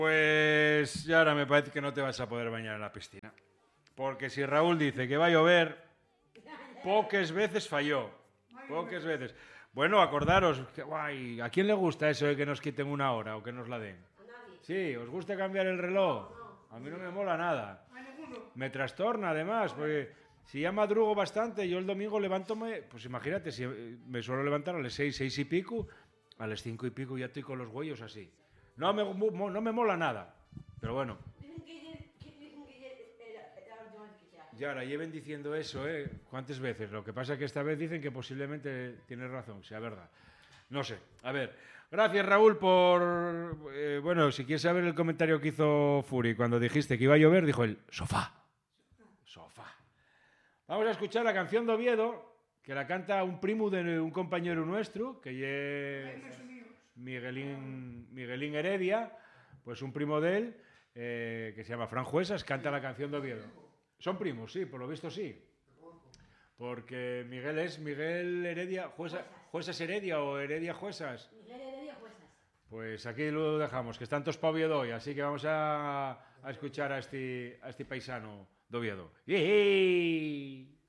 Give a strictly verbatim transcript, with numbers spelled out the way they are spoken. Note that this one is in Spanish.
Pues ya ahora me parece que no te vas a poder bañar en la piscina. Porque si Raúl dice que va a llover, pocas veces falló. Pocas veces. Bueno, acordaros, que, guay, ¿a quién le gusta eso de que nos quiten una hora o que nos la den? A nadie. Sí, ¿os gusta cambiar el reloj? A mí no me mola nada. Me trastorna además, porque si ya madrugo bastante, yo el domingo levanto, pues imagínate, si me suelo levantar a las seis, seis y pico, a las cinco y pico ya estoy con los huellos así. No me, no me mola nada, pero bueno. Dicen que, que, dicen que era, era la última vez que se hace. Ya, la lleven diciendo eso, ¿eh? ¿Cuántas veces? Lo que pasa es que esta vez dicen que posiblemente tienes razón, sea verdad. No sé. A ver, gracias Raúl por... Eh, bueno, si quieres saber el comentario que hizo Furi cuando dijiste que iba a llover, dijo el sofá. Sofá. Vamos a escuchar la canción de Oviedo, que la canta un primo de un compañero nuestro, que es Miguelín, Miguelín Heredia, pues un primo de él, eh, que se llama Fran Juesas, canta la canción de Oviedo. Son primos, sí, por lo visto sí. Porque Miguel es Miguel Heredia, Juesas, Juesas Heredia o Heredia Juesas. Miguel Heredia Juesas. Pues aquí lo dejamos, que están todos para Oviedo hoy, así que vamos a, a escuchar a este, a este paisano de Oviedo. ¡Yey!